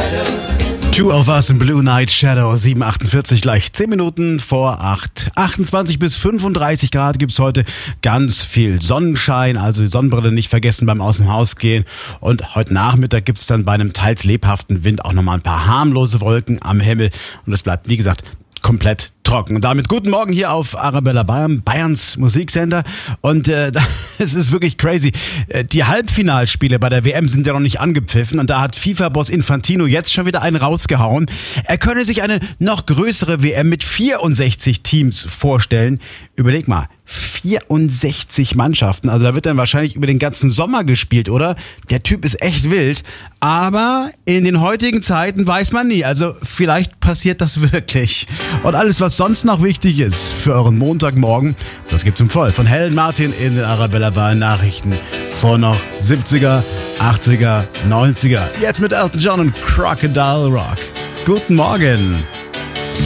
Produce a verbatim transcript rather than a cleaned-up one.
Two of Us in Blue Night Shadow, sieben Uhr achtundvierzig, gleich zehn Minuten vor acht. achtundzwanzig bis fünfunddreißig Grad gibt's heute, ganz viel Sonnenschein, also die Sonnenbrille nicht vergessen beim Aus dem Haus gehen. Und heute Nachmittag gibt's dann bei einem teils lebhaften Wind auch nochmal ein paar harmlose Wolken am Himmel. Und es bleibt, wie gesagt, komplett trocken. Und damit guten Morgen hier auf Arabella Bayern, Bayerns Musiksender. Und äh, es ist wirklich crazy. Die Halbfinalspiele bei der W M sind ja noch nicht angepfiffen und da hat FIFA-Boss Infantino jetzt schon wieder einen rausgehauen. Er könne sich eine noch größere W M mit vierundsechzig Teams vorstellen. Überleg mal, vierundsechzig Mannschaften. Also da wird dann wahrscheinlich über den ganzen Sommer gespielt, oder? Der Typ ist echt wild. Aber in den heutigen Zeiten weiß man nie. Also vielleicht passiert das wirklich. Und alles, was sonst noch wichtig ist für euren Montagmorgen, das gibt's im Voll. Von Helen Martin in den Arabella Bayern Nachrichten vor noch siebziger, achtziger, neunziger. Jetzt mit Elton John und Crocodile Rock. Guten Morgen.